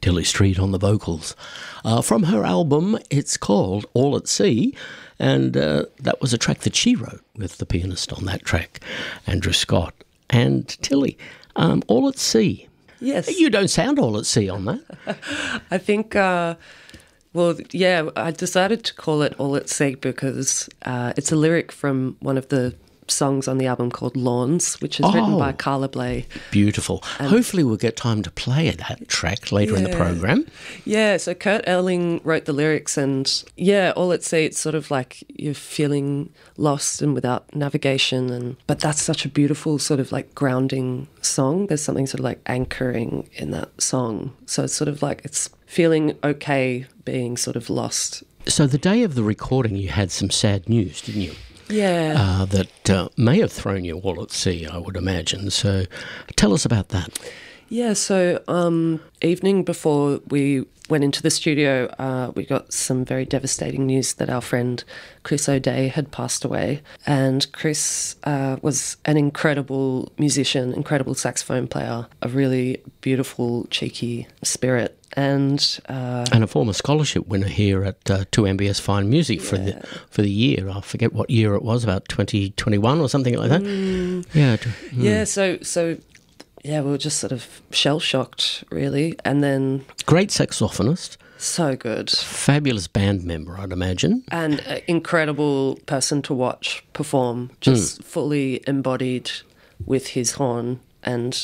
Tilly Street on the vocals. From her album, it's called All at Sea, and that was a track that she wrote with the pianist on that track, Andrew Scott. And Tilly, All at Sea. Yes. You don't sound all at sea on that. I think, I decided to call it All at Sea because it's a lyric from one of the songs on the album called Lawns, which is written by Carla Bley. Beautiful. Hopefully we'll get time to play that track later in the program. Yeah, so Kurt Elling wrote the lyrics, and All at Sea, it's sort of like you're feeling lost and without navigation, but that's such a beautiful sort of like grounding song. There's something sort of like anchoring in that song. So it's sort of like it's feeling okay being sort of lost. So the day of the recording you had some sad news, didn't you? Yeah. That may have thrown you all at sea, I would imagine. So tell us about that. Yeah, so evening before we went into the studio, we got some very devastating news that our friend Chris O'Day had passed away. And Chris was an incredible musician, incredible saxophone player, a really beautiful, cheeky spirit. And a former scholarship winner here at 2MBS Fine Music for the year. I forget what year it was, about 2021 or something like that. Yeah, so we were just sort of shell-shocked, really. And then... Great saxophonist. So good. Fabulous band member, I'd imagine. And an incredible person to watch perform, just fully embodied with his horn. And,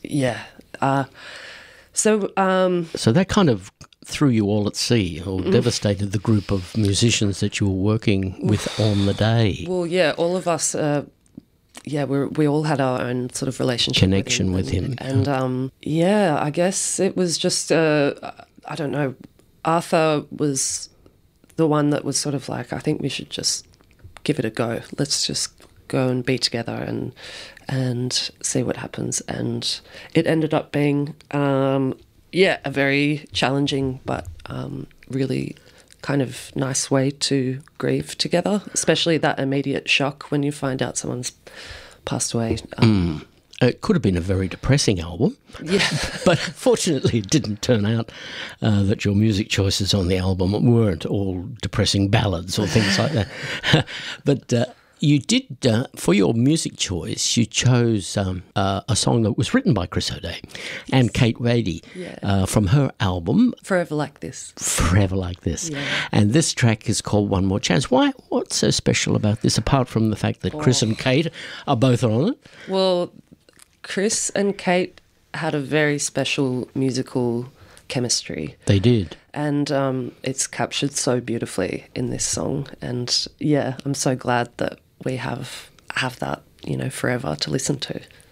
So that kind of threw you all at sea, or devastated the group of musicians that you were working with on the day. Well, yeah, all of us, we all had our own sort of relationship connection with him. And I guess it was just, I don't know, Arthur was the one that was sort of like, I think we should just give it a go. Let's just go and be together and see what happens. And it ended up being, a very challenging but really kind of nice way to grieve together, especially that immediate shock when you find out someone's passed away. It could have been a very depressing album, but fortunately it didn't turn out that your music choices on the album weren't all depressing ballads or things like that. But you did, for your music choice, you chose a song that was written by Chris O'Day and Kate Wadey from her album Forever Like This. Forever Like This. Yeah. And this track is called One More Chance. Why? What's so special about this, apart from the fact that Chris and Kate are both on it? Well, Chris and Kate had a very special musical chemistry. They did. And it's captured so beautifully in this song. And I'm so glad that we have that, forever to listen to.